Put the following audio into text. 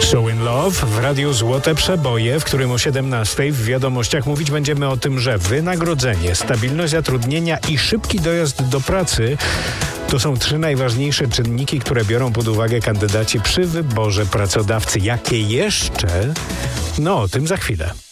So in Love w Radiu Złote Przeboje, w którym o 17:00 w wiadomościach mówić będziemy o tym, że wynagrodzenie, stabilność zatrudnienia i szybki dojazd do pracy to są 3 najważniejsze czynniki, które biorą pod uwagę kandydaci przy wyborze pracodawcy. Jakie jeszcze? No, o tym za chwilę.